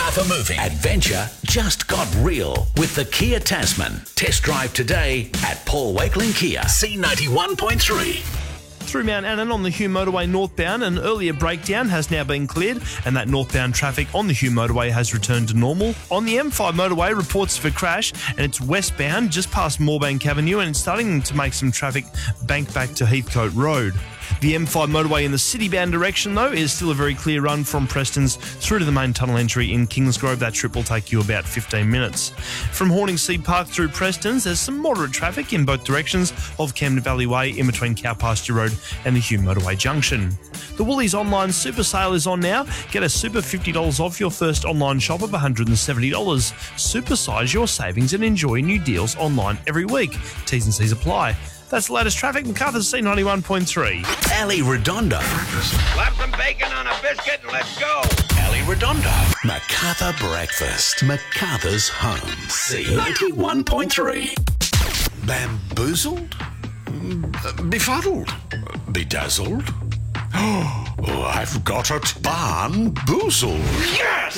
Macarthur Moving. Adventure just got real with the Kia Tasman. Test drive today at Paul Wakeling Kia. C91.3. Through Mount Annan on the Hume Motorway northbound, an earlier breakdown has now been cleared and that northbound traffic on the Hume Motorway has returned to normal. On the M5 motorway, reports of a crash and it's westbound just past Moorebank Avenue and it's starting to make some traffic bank back to Heathcote Road. The M5 motorway in the city-bound direction, though, is still a very clear run from Preston's through to the main tunnel entry in Kingsgrove. That trip will take you about 15 minutes. From Horningsea Park through Preston's, there's some moderate traffic in both directions of Camden Valley Way in between Cow Pasture Road and the Hume Motorway Junction. The Woolies online super sale is on now. Get a super $50 off your first online shop of $170. Supersize your savings and enjoy new deals online every week. T's and C's apply. That's the latest traffic. Macarthur's C91.3. Ali Redondo. Slap some bacon on a biscuit and let's go. Ali Redondo. Macarthur Breakfast. Macarthur's home. C91.3. Bamboozled? Befuddled? Bedazzled? Oh, I've got it. Barnboozled. Yes!